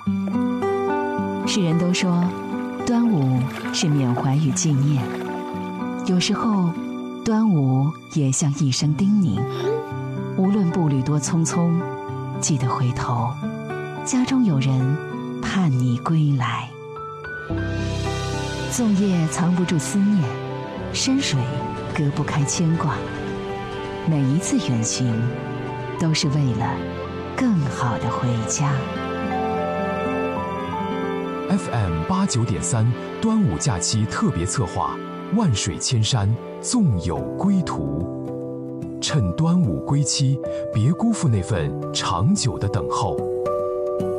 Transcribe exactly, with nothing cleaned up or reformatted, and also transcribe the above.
世人都说，端午是缅怀与纪念。有时候，端午也像一声叮咛：无论步履多匆匆，记得回头，家中有人盼你归来。粽叶藏不住思念，山水隔不开牵挂。每一次远行，都是为了更好的回家。 F M 八九点三端午假期特别策划，万水千山，纵有归途。趁端午归期，别辜负那份长久的等候。